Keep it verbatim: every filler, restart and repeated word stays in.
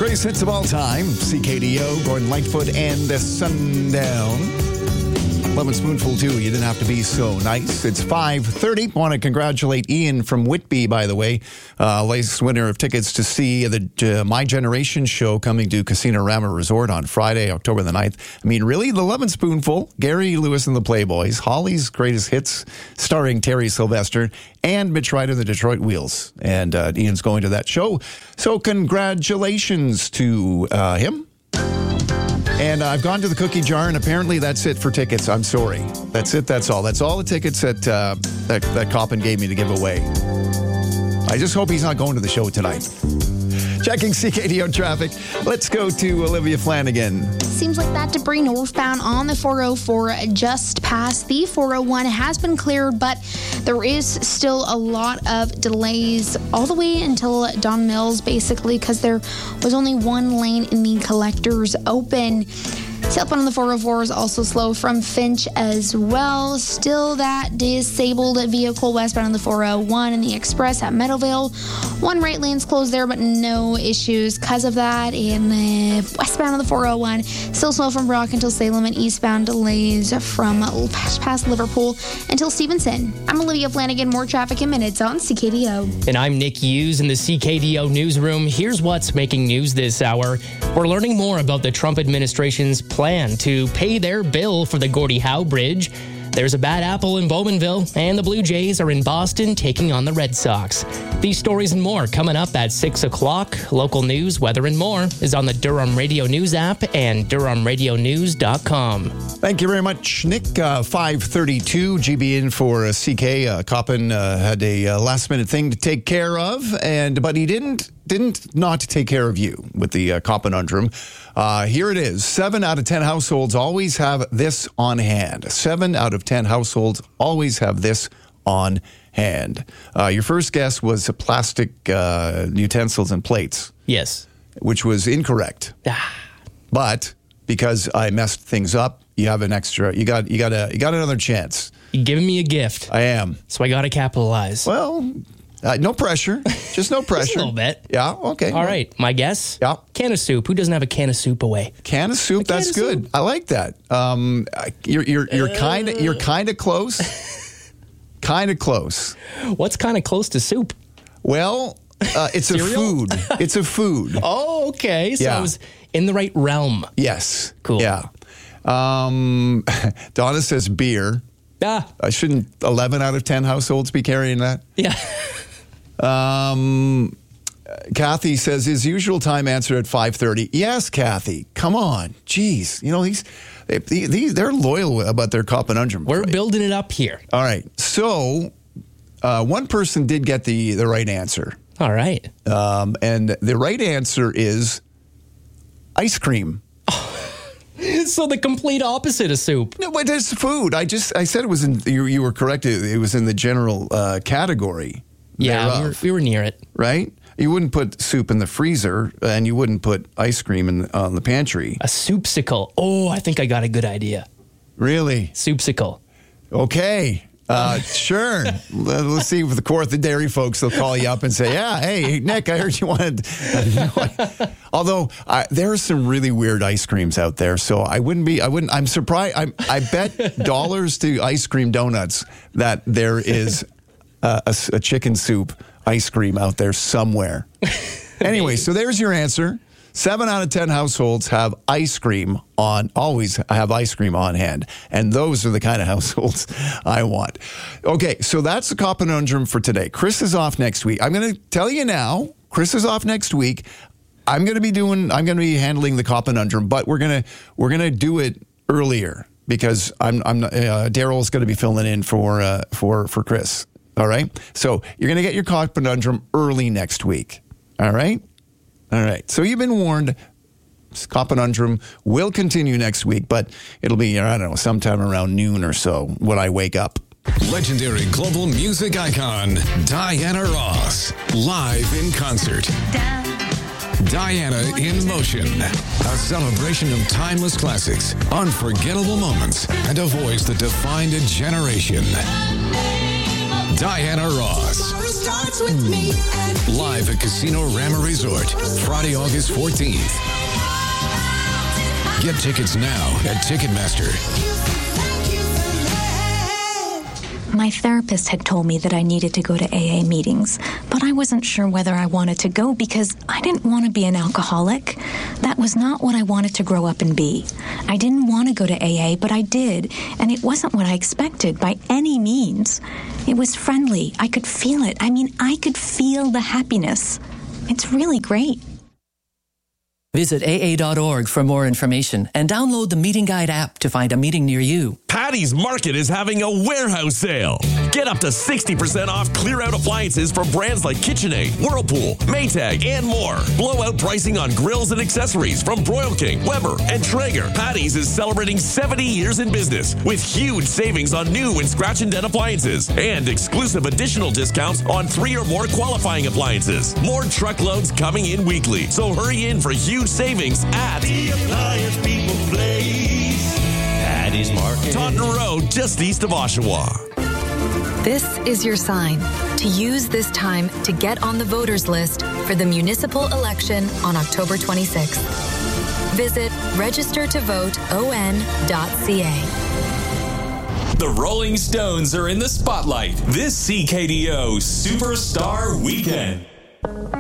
Greatest hits of all time. C K D O, Gordon Lightfoot, and the Sundown. Lemon Spoonful, too. You didn't have to be so nice. It's five thirty. Want to congratulate Ian from Whitby, by the way. Uh, latest winner of tickets to see the uh, My Generation show coming to Casino Rama Resort on Friday, October the ninth. I mean, really, the Lemon Spoonful, Gary Lewis and the Playboys, Holly's Greatest Hits, starring Terry Sylvester, and Mitch Ryder, the Detroit Wheels. And uh, Ian's going to that show. So congratulations to uh, him. And I've gone to the cookie jar, and apparently that's it for tickets. I'm sorry. That's it. That's all. That's all the tickets that uh, that, that Coppin gave me to give away. I just hope he's not going to the show tonight. Checking C K D O traffic. Let's go to Olivia Flanagan. Seems like that debris northbound on the four oh four just past the four oh one has been cleared, but there is still a lot of delays all the way until Don Mills, basically, because there was only one lane in the collectors open. Southbound on the four oh four is also slow from Finch as well. Still that disabled vehicle westbound on the four oh one and the Express at Meadowvale. One right lane's closed there, but no issues because of that. And the westbound on the four oh one, still slow from Brock until Salem, and eastbound delays from past Liverpool until Stevenson. I'm Olivia Flanagan. More traffic in minutes on C K D O. And I'm Nick Hughes in the C K D O newsroom. Here's what's making news this hour. We're learning more about the Trump administration's plan to pay their bill for the Gordie Howe Bridge. There's a bad apple in Bowmanville, and the Blue Jays are in Boston taking on the Red Sox. These stories and more coming up at six o'clock. Local news, weather, and more is on the Durham Radio News app and durham radio news dot com. Thank you very much, Nick. Uh, five thirty-two, G B in for uh, C K. Uh, Coppin uh, had a uh, last-minute thing to take care of, and but he didn't didn't not take care of you with the uh, Coppinundrum. Uh, here it is. Seven out of ten households always have this on hand. Seven out of ten households always have this on hand. Uh, your first guess was plastic uh, utensils and plates. Yes. Which was incorrect. Ah. But because I messed things up, you have an extra. You got you got a you got another chance. You're giving me a gift. I am. So I got to capitalize. Well, uh, no pressure. Just no pressure. Just a little bit. Yeah. Okay. All right. My guess. Yeah. Can of soup. Who doesn't have a can of soup away? Can of soup. A can that's of good. soup. I like that. Um, you're you're you're kind of you're kind of close. Kind of close. What's kind of close to soup? Well, uh, it's a food. It's a food. Oh, okay. So Yeah. I was in the right realm. Yes. Cool. Yeah. Um, Donna says beer. Ah. Uh, shouldn't eleven out of ten households be carrying that? Yeah. Um, Kathy says his usual time answer at five thirty. Yes, Kathy. Come on. Jeez. You know, these, they, these they're loyal about their Coppinundrum. We're right? building it up here. All right. So uh, one person did get the, the right answer. All right. Um, and the right answer is ice cream. So the complete opposite of soup. No, but it's food. I just I said it was in. You, you were correct. It, it was in the general uh, category. Yeah, we were, thereof, we were near it. right? You wouldn't put soup in the freezer, and you wouldn't put ice cream in on the pantry. A soupsicle. Oh, I think I got a good idea. Really? Soupsicle. Okay. Uh, sure. Let- Let's see if the Core the Dairy folks will call you up and say, yeah, hey, Nick, I heard you wanted... Although, I, there are some really weird ice creams out there, so I wouldn't be... I wouldn't... I'm surprised... I, I bet dollars to ice cream donuts that there is a, a, a chicken soup ice cream out there somewhere. Anyway, so there's your answer. Seven out of ten households have ice cream on, always have ice cream on hand. And those are the kind of households I want. Okay, so that's the Coppinundrum for today. Chris is off next week. I'm going to tell you now, Chris is off next week. I'm going to be doing, I'm going to be handling the Coppinundrum, but we're going to, we're going to do it earlier because I'm, I'm, uh, Daryl's going to be filling in for, uh, for, for Chris. All right. So you're going to get your Coppinundrum early next week. All right. All right. So you've been warned. Coppinundrum will continue next week, but it'll be, I don't know, sometime around noon or so when I wake up. Legendary global music icon, Diana Ross, live in concert. Diana in Motion, a celebration of timeless classics, unforgettable moments, and a voice that defined a generation. Diana Ross. starts with me. And Live at Casino Rama Resort, Friday, August fourteenth. Get tickets now at Ticketmaster. My therapist had told me that I needed to go to A A meetings, but I wasn't sure whether I wanted to go because I didn't want to be an alcoholic. That was not what I wanted to grow up and be. I didn't want to go to A A, but I did, and it wasn't what I expected by any means. It was friendly. I could feel it. I mean, I could feel the happiness. It's really great. Visit A A dot org for more information and download the Meeting Guide app to find a meeting near you. Patty's Market is having a warehouse sale. Get up to sixty percent off clear-out appliances from brands like KitchenAid, Whirlpool, Maytag, and more. Blowout pricing on grills and accessories from Broil King, Weber, and Traeger. Patty's is celebrating seventy years in business with huge savings on new and scratch and dent appliances and exclusive additional discounts on three or more qualifying appliances. More truckloads coming in weekly, so hurry in for huge savings at The Appliance People Place. Patty's Market. Taunton Road, just east of Oshawa. This is your sign to use this time to get on the voters list for the municipal election on October twenty-sixth. Visit register to vote o n dot c a. The Rolling Stones are in the spotlight this C K D O Superstar Weekend.